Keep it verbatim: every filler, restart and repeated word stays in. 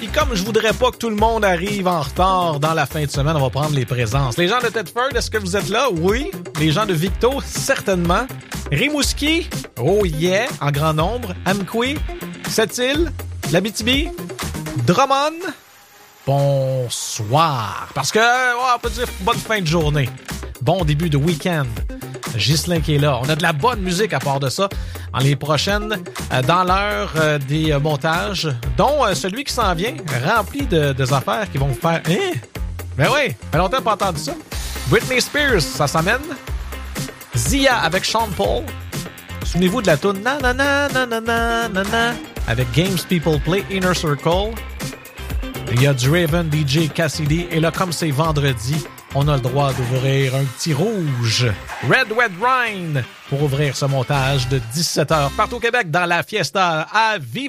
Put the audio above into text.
Puis comme je voudrais pas que tout le monde arrive en retard dans la fin de semaine, on va prendre les présences. Les gens de Thetford, est-ce que vous êtes là? Oui. Les gens de Victo, certainement. Rimouski, oh yeah, en grand nombre. Amqui, Sept-Îles, l'Abitibi, Drummond, bonsoir. Parce que, ouais, on peut dire bonne fin de journée. Bon début de week-end. Ghislain qui est là. On a de la bonne musique à part de ça. En les prochaines, euh, dans l'heure euh, des euh, montages, dont euh, celui qui s'en vient, rempli de, de affaires qui vont vous faire... Hein? Ben oui, ça fait longtemps pas entendu ça. Britney Spears, ça s'amène. Zia avec Sean Paul. Souvenez-vous de la toune na na na na na na na na avec Games People Play, Inner Circle. Il y a Draven, D J Cassidy. Et là, comme c'est vendredi, on a le droit d'ouvrir un petit rouge. Red Red Wine pour ouvrir ce montage de dix-sept heures partout au Québec dans la Fiesta à Vive.